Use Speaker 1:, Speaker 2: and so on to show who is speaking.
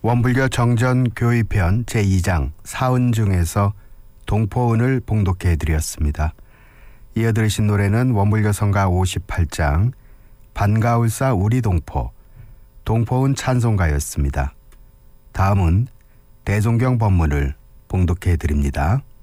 Speaker 1: 원불교 정전 교의편 제2장 사은 중에서 동포은을 봉독해드렸습니다. 이어 들으신 노래는 원불교 성가 58장 반가울사 우리 동포 동포은 찬송가였습니다. 다음은 대종경 법문을 봉독해드립니다.